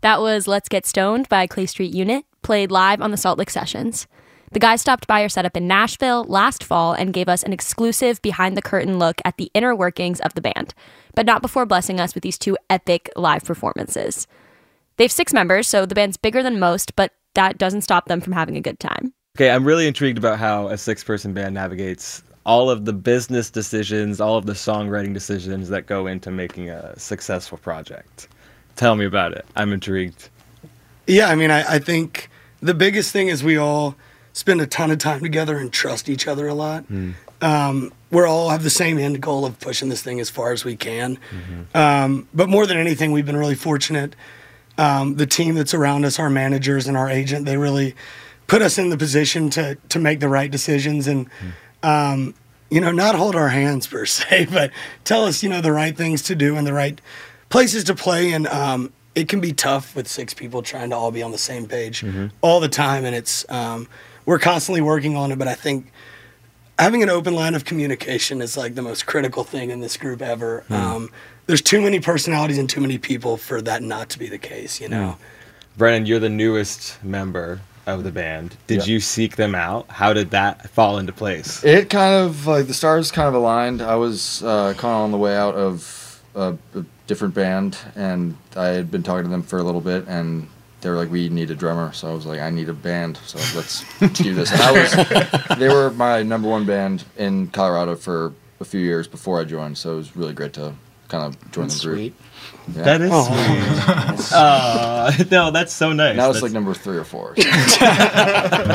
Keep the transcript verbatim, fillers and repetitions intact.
That was Let's Get Stoned by Clay Street Unit, played live on the Salt Lick Sessions. The guys stopped by our setup in Nashville last fall and gave us an exclusive behind-the-curtain look at the inner workings of the band, but not before blessing us with these two epic live performances. They have six members, so the band's bigger than most, but that doesn't stop them from having a good time. Okay, I'm really intrigued about how a six-person band navigates all of the business decisions, all of the songwriting decisions that go into making a successful project. Tell me about it. I'm intrigued. Yeah, I mean, I, I think the biggest thing is we all spend a ton of time together and trust each other a lot. Mm. Um, we all have the same end goal of pushing this thing as far as we can. Mm-hmm. Um, but more than anything, we've been really fortunate. Um, the team that's around us, our managers and our agent, they really put us in the position to to make the right decisions and, mm. um, you know, not hold our hands per se, but tell us, you know, the right things to do and the right places to play. And um, it can be tough with six people trying to all be on the same page mm-hmm. all the time. And it's... Um, we're constantly working on it, but I think having an open line of communication is like the most critical thing in this group ever. Mm. Um, there's too many personalities and too many people for that not to be the case, you know? Mm. Brennan, you're the newest member of the band. Did yeah. you seek them out? How did that fall into place? It kind of, like, the stars kind of aligned. I was uh, kind of on the way out of a, a different band, and I had been talking to them for a little bit, and they were like, we need a drummer. So I was like, I need a band. So let's do this. And I was, they were my number one band in Colorado for a few years before I joined. So it was really great to kind of join that's the group. Sweet. Yeah. That is oh. sweet. uh, no, that's so nice. Now it's that's... like number three or four.